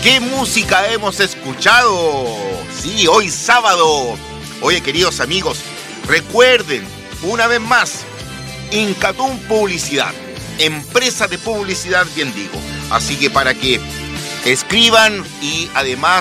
¿Qué música hemos escuchado? Sí, hoy sábado. Oye, queridos amigos, recuerden, una vez más, Incatum Publicidad, empresa de publicidad, bien digo. Así que para que escriban y además